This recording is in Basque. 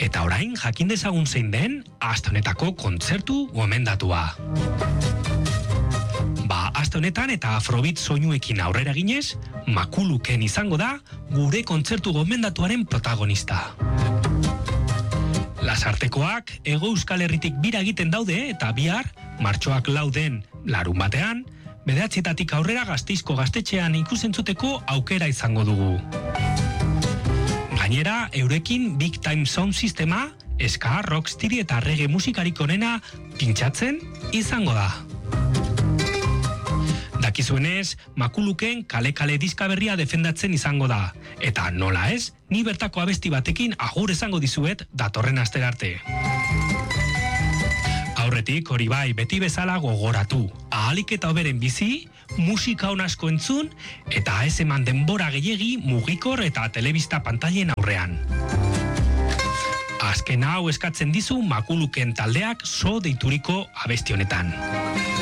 Eta orain jakin dezagun zein den aste honetako kontzertu gomendatua. Aste honetan eta afrobeat soinuekin aurrera ginez, Makuluken izango da gure kontzertu gomendatuaren protagonista. Lasartekoak Hego Euskal Herritik bira egiten daude eta bihar, martxoak 4 den larun batean, 9:00 aurrera Gasteizko gaztetxean ikusentzuteko aukera izango dugu. Gainera, eurekin Big Time Sound Sistema, ska, rocksteady eta reggae musikarik onena pintxatzen izango da. Dakizuenez, Makuluken kale-kale diska berria defendatzen izango da. Eta nola ez, ni bertako abesti batekin agur esango dizuet datorren astera arte. Aurretik hori bai beti bezala gogoratu. Ahalik eta hoberen bizi, musika on asko entzun, eta ez eman denbora gehiegi mugikor eta telebista pantailen aurrean. Azken hau eskatzen dizu Makuluken taldeak so deituriko abesti honetan.